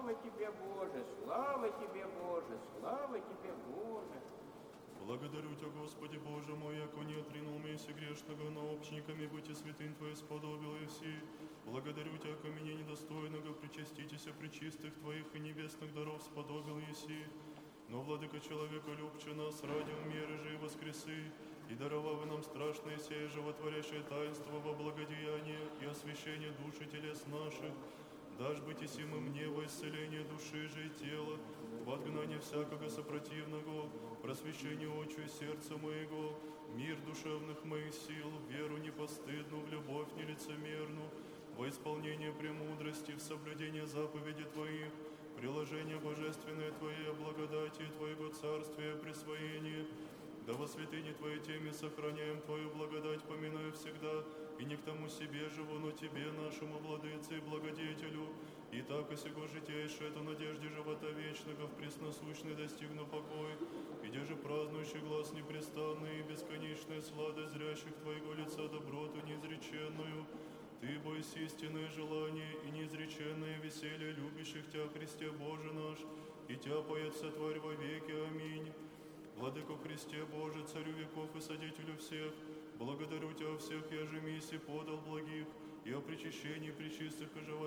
слава Тебе, Боже, слава Тебе, Боже, слава Тебе, Боже. Благодарю Тебя, Господи Боже мой, яко не отринул месси грешного, но общниками быть и святынь Твоих сподобил еси. Благодарю Тебя, яко меня недостойного причаститеся пречистых Твоих и небесных даров сподобил еси. Но, Владыка человека, любче нас ради умеры же и воскресы, и даровав нам страшное сие животворящее таинство во благодеяние и освящение души телес наших, дашь быть и сим мне во исцеление души же и тела, в отгнание всякого сопротивного, просвещение очи и сердца моего, мир душевных моих сил, веру непостыдную, в любовь нелицемерную, во исполнение премудрости, в соблюдение заповеди Твоих, приложение божественное Твоей благодати и Твоего царствия, присвоение. Да во святыне Твоей теме сохраняем Твою благодать, поминая всегда, и не к тому себе живу, но Тебе, нашему Владыце и Благодетелю, и так и сего житейшее, то надежде живота вечного в пресносущный достигну покой, где же празднующий глаз непрестанный и бесконечная сладость зрящих Твоего лица доброту неизреченную, Ты, бойся истинное желание и неизреченное веселье любящих Тебя, Христе Боже наш, и Тебя поется Тварь во веки. Аминь. Владыко Христе Боже, Царю веков и Содителю всех, благодарю Тебя всех, я же миссий подал благих, и о причащении пречистых и животных